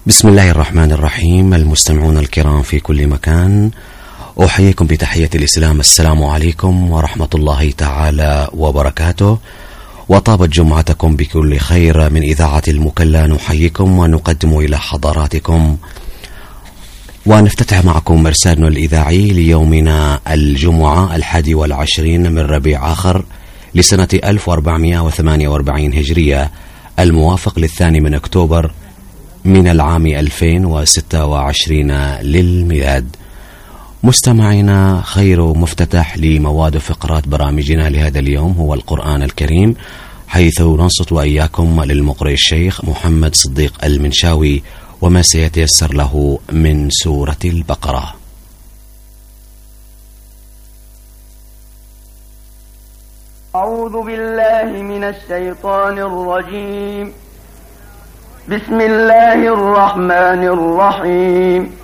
بسم الله الرحمن الرحيم. المستمعون الكرام في كل مكان، أحييكم بتحية الإسلام. السلام عليكم ورحمة الله تعالى وبركاته، وطابت جمعتكم بكل خير. من إذاعة المكلا نحييكم ونقدم إلى حضراتكم ونفتتح معكم إرسالنا الإذاعي ليومنا الجمعة 21 من ربيع آخر لسنة 1448 هجرية، الموافق للثاني من أكتوبر من العام 2026 للميلاد. مستمعينا، خير مفتتح لمواد فقرات برامجنا لهذا اليوم هو القرآن الكريم، حيث ننصت وإياكم للمقرئ الشيخ محمد صديق المنشاوي وما سيتيسر له من سورة البقرة. أعوذ بالله من الشيطان الرجيم. بسم الله الرحمن الرحيم.